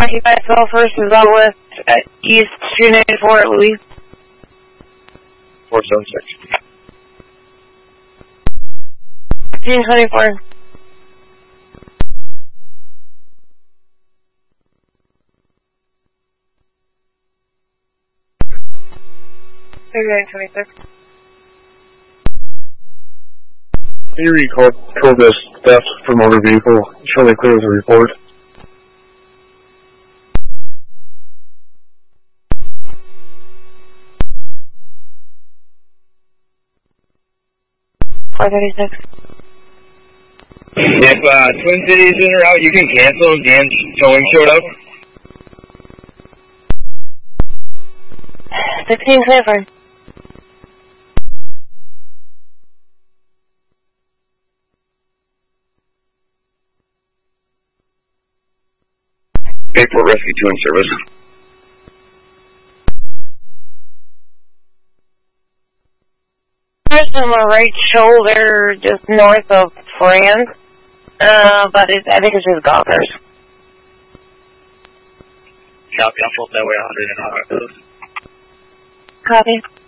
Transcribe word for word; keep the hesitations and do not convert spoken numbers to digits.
you guys fell first is on West at East two ninety-four at Louise. four seven six. fifteen twenty-four. thirty-nine twenty-six. Can you recall call this theft for motor vehicle? Show me clear as a report. four thirty-six. If uh, Twin Cities in or out, you can cancel if Dan towing showed up. sixteen twenty-four. Bayport Rescue Towing Service. Just on my right shoulder, just north of France. Uh, but it's, I think it's just golfers. Copy, I'll flip that way one hundred and one. Copy.